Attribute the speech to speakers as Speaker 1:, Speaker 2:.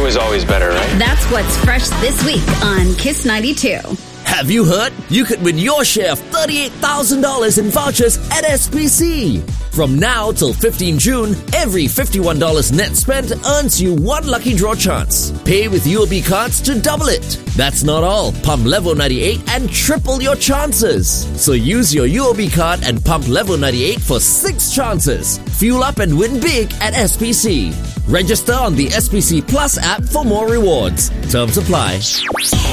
Speaker 1: was always better, right?
Speaker 2: That's what's fresh this week on Kiss 92.
Speaker 3: Have you heard? You could win your share of $38,000 in vouchers at SPC. From now till 15 June, every $51 net spent earns you one lucky draw chance. Pay with UOB cards to double it. That's not all. Pump Level 98 and triple your chances. So use your UOB card and pump Level 98 for 6 chances. Fuel up and win big at SPC. Register on the SPC Plus app for more rewards. Terms apply.